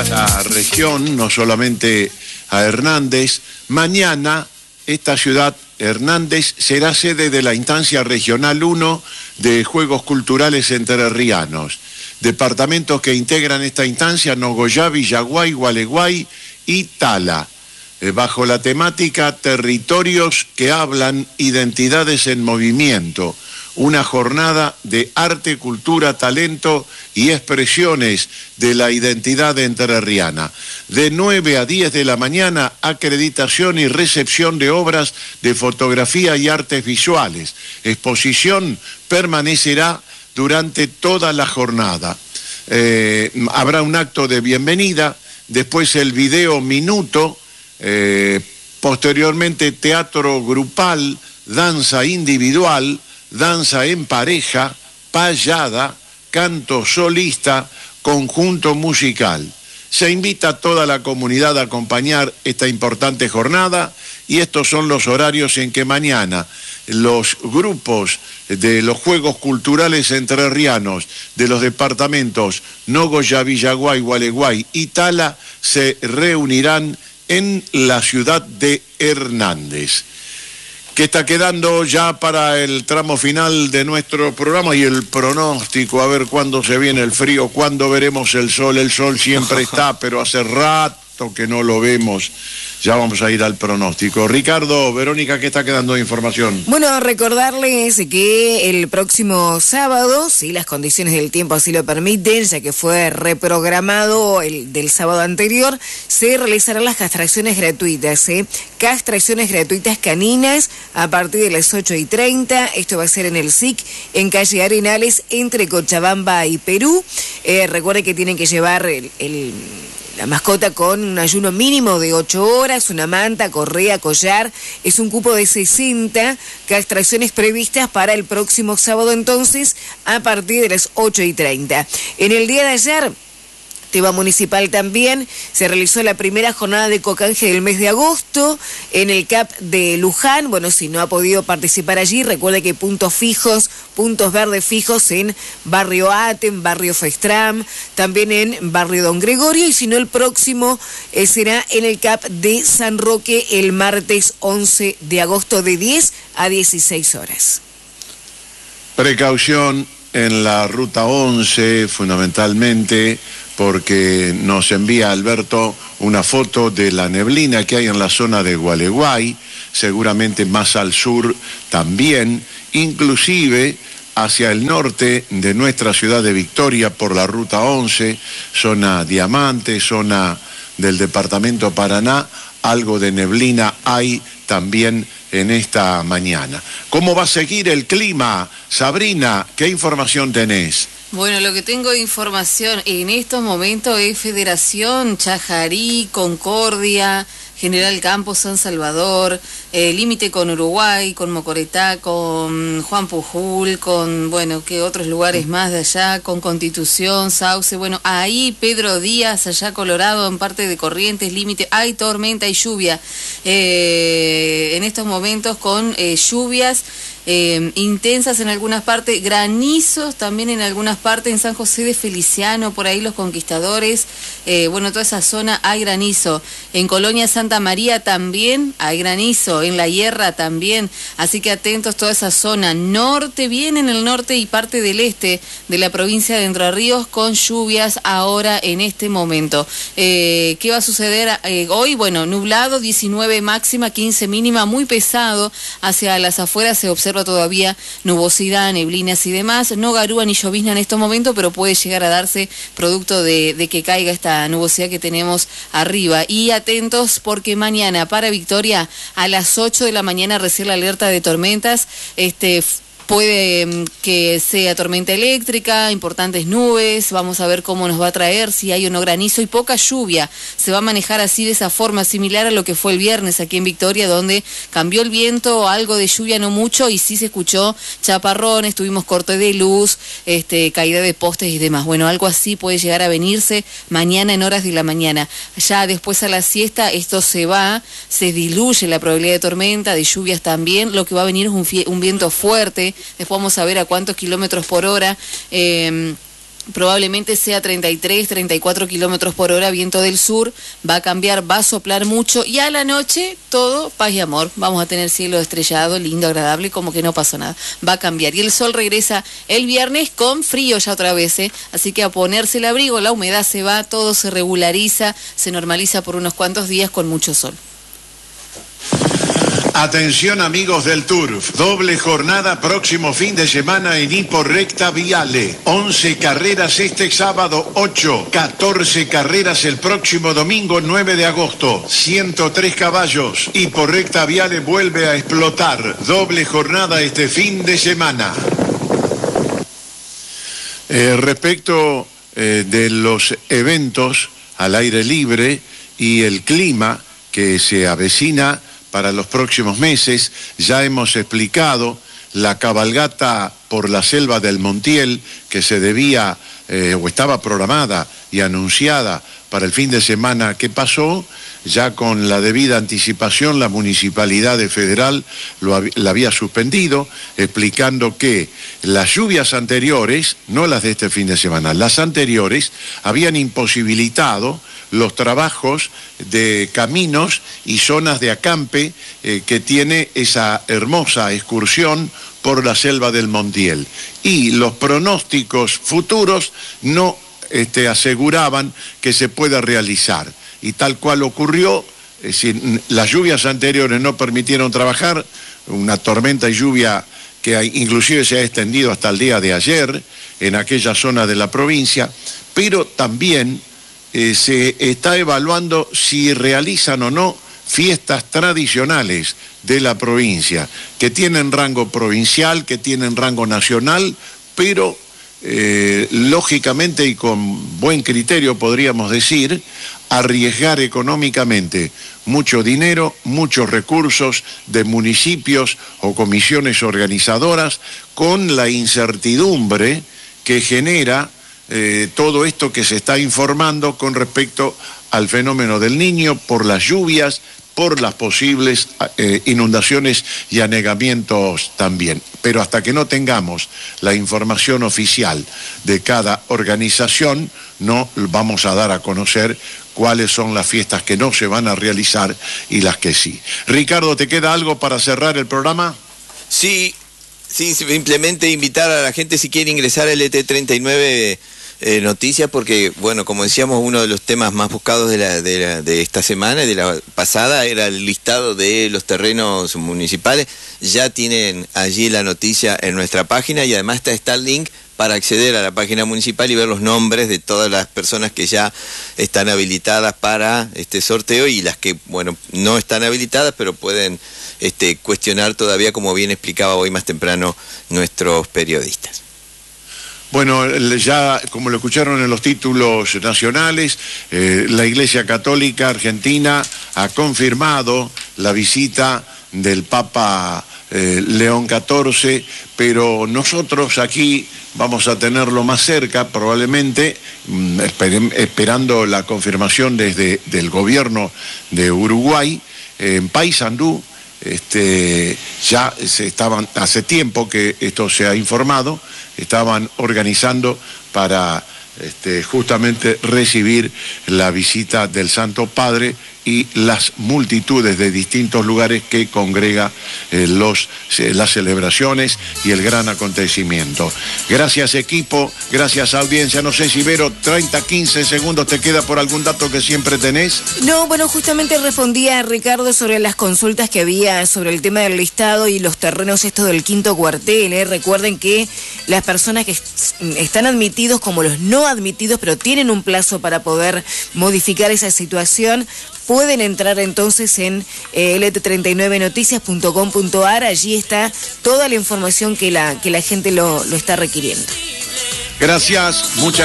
toda la región, no solamente a Hernández. Mañana esta ciudad, Hernández, será sede de la instancia regional 1 de Juegos Culturales Entrerrianos. Departamentos que integran esta instancia: Nogoyá, Villaguay, Gualeguay y Tala, bajo la temática Territorios que hablan, identidades en movimiento. Una jornada de arte, cultura, talento y expresiones de la identidad entrerriana. De 9 a 10 de la mañana, acreditación y recepción de obras de fotografía y artes visuales. Exposición permanecerá durante toda la jornada. Habrá un acto de bienvenida, después el video minuto, posteriormente teatro grupal, danza individual, danza en pareja, payada, canto solista, conjunto musical. Se invita a toda la comunidad a acompañar esta importante jornada y estos son los horarios en que mañana los grupos de los Juegos Culturales Entrerrianos de los departamentos Nogoyá, Villaguay, Gualeguay y Tala se reunirán en la ciudad de Hernández, que está quedando ya para el tramo final de nuestro programa y el pronóstico, a ver cuándo se viene el frío, cuándo veremos el sol. El sol siempre está, pero hace rato que no lo vemos. Ya vamos a ir al pronóstico. Ricardo, Verónica, ¿qué está quedando de información? Bueno, recordarles que el próximo sábado, si las condiciones del tiempo así lo permiten, ya que fue reprogramado el del sábado anterior, se realizarán las castraciones gratuitas, castraciones gratuitas caninas a partir de las 8:30. Esto va a ser en el SIC, en calle Arenales, entre Cochabamba y Perú. Recuerden que tienen que llevar la mascota con un ayuno mínimo de 8 horas, una manta, correa, collar. Es un cupo de 60 castraciones previstas para el próximo sábado, entonces, a partir de las 8:30. En el día de ayer, Tema municipal también, se realizó la primera jornada de cocanje del mes de agosto en el CAP de Luján. Bueno, si no ha podido participar allí, recuerde que hay puntos verdes fijos en Barrio Aten, Barrio Festram, también en Barrio Don Gregorio, y si no, el próximo será en el CAP de San Roque el martes 11 de agosto de 10 a 16 horas. Precaución en la ruta 11, fundamentalmente, porque nos envía Alberto una foto de la neblina que hay en la zona de Gualeguay, seguramente más al sur también, inclusive hacia el norte de nuestra ciudad de Victoria por la ruta 11, zona Diamante, zona del departamento Paraná, algo de neblina hay también en esta mañana. ¿Cómo va a seguir el clima? Sabrina, ¿qué información tenés? Bueno, lo que tengo de información en estos momentos es Federación, Chajarí, Concordia, General Campos, San Salvador, límite con Uruguay, con Mocoretá, con Juan Pujul, con, bueno, que otros lugares más de allá, con Constitución, Sauce, bueno, ahí Pedro Díaz, allá Colorado, en parte de Corrientes, límite, hay tormenta y lluvia, en estos momentos con lluvias intensas en algunas partes, granizos también en algunas partes, en San José de Feliciano, por ahí Los Conquistadores, bueno, toda esa zona hay granizo, en Colonia Santa María también hay granizo, en La Hierra también, así que atentos toda esa zona, norte, bien en el norte y parte del este de la provincia de Entre Ríos con lluvias ahora en este momento. ¿Qué va a suceder hoy? Bueno, nublado, 19 máxima, 15 mínima, muy pesado, hacia las afueras se observa todavía nubosidad, neblinas y demás, no garúa ni llovizna en estos momentos, pero puede llegar a darse producto de que caiga esta nubosidad que tenemos arriba. Y atentos porque mañana para Victoria a las 8 de la mañana recién la alerta de tormentas, puede que sea tormenta eléctrica, importantes nubes, vamos a ver cómo nos va a traer, si hay o no granizo y poca lluvia. Se va a manejar así, de esa forma, similar a lo que fue el viernes aquí en Victoria, donde cambió el viento, algo de lluvia, no mucho, y sí se escuchó chaparrones, tuvimos corte de luz, caída de postes y demás. Bueno, algo así puede llegar a venirse mañana en horas de la mañana. Ya después a la siesta esto se diluye la probabilidad de tormenta, de lluvias también, lo que va a venir es un viento fuerte. Después vamos a ver a cuántos kilómetros por hora. probablemente sea 33, 34 kilómetros por hora, viento del sur, va a cambiar, va a soplar mucho, y a la noche todo paz y amor. Vamos a tener cielo estrellado, lindo, agradable, como que no pasó nada. Va a cambiar. Y el sol regresa el viernes con frío ya otra vez, así que a ponerse el abrigo, la humedad se va, todo se regulariza, se normaliza por unos cuantos días con mucho sol. Atención amigos del Turf, doble jornada próximo fin de semana en Hiporrecta Viale. 11 carreras este sábado 8, 14 carreras el próximo domingo 9 de agosto, 103 caballos. Hiporrecta Viale vuelve a explotar, doble jornada este fin de semana. Respecto de los eventos al aire libre y el clima que se avecina para los próximos meses, ya hemos explicado la cabalgata por la selva del Montiel que se debía o estaba programada y anunciada para el fin de semana que pasó. Ya con la debida anticipación la Municipalidad de Federal la había suspendido, explicando que las lluvias anteriores, no las de este fin de semana, las anteriores, habían imposibilitado los trabajos de caminos y zonas de acampe que tiene esa hermosa excursión por la selva del Montiel. Y los pronósticos futuros no aseguraban que se pueda realizar. Y tal cual ocurrió, las lluvias anteriores no permitieron trabajar, una tormenta y lluvia que inclusive se ha extendido hasta el día de ayer en aquella zona de la provincia, pero también se está evaluando si realizan o no fiestas tradicionales de la provincia, que tienen rango provincial, que tienen rango nacional, pero lógicamente y con buen criterio podríamos decir, arriesgar económicamente mucho dinero, muchos recursos de municipios o comisiones organizadoras con la incertidumbre que genera todo esto que se está informando con respecto al fenómeno del Niño, por las lluvias, por las posibles inundaciones y anegamientos también. Pero hasta que no tengamos la información oficial de cada organización, no vamos a dar a conocer cuáles son las fiestas que no se van a realizar y las que sí. Ricardo, ¿te queda algo para cerrar el programa? Sí, simplemente invitar a la gente si quiere ingresar al ET39 Noticias, porque, bueno, como decíamos, uno de los temas más buscados de esta semana y de la pasada era el listado de los terrenos municipales. Ya tienen allí la noticia en nuestra página y además está el link para acceder a la página municipal y ver los nombres de todas las personas que ya están habilitadas para este sorteo y las que, bueno, no están habilitadas, pero pueden cuestionar todavía, como bien explicaba hoy más temprano nuestros periodistas. Bueno, ya como lo escucharon en los títulos nacionales, la Iglesia Católica Argentina ha confirmado la visita del Papa León XIV, pero nosotros aquí vamos a tenerlo más cerca, probablemente, esperando la confirmación del gobierno de Uruguay, en Paysandú. Ya hace tiempo que esto se ha informado, estaban organizando para justamente recibir la visita del Santo Padre y las multitudes de distintos lugares que congrega las celebraciones y el gran acontecimiento. Gracias equipo, gracias audiencia. No sé si Vero, 15 segundos te queda por algún dato que siempre tenés. No, bueno, justamente respondía a Ricardo sobre las consultas que había sobre el tema del listado y los terrenos estos del quinto cuartel. Recuerden que las personas que están admitidos como los no admitidos, pero tienen un plazo para poder modificar esa situación, pueden entrar entonces en lt39noticias.com.ar. Allí está toda la información que la gente lo está requiriendo. Gracias, muchas